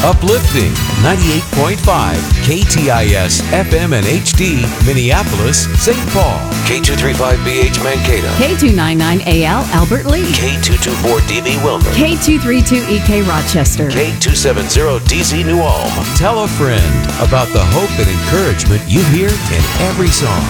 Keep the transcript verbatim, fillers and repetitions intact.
Uplifting ninety-eight point five K T I S F M and H D Minneapolis, Saint Paul. K two thirty-five B H Mankato. K two ninety-nine A L Albert Lee. K two twenty-four D B Wilmer. K two thirty-two E K Rochester. K two seventy D C New Ulm. Tell a friend about the hope and encouragement you hear in every song.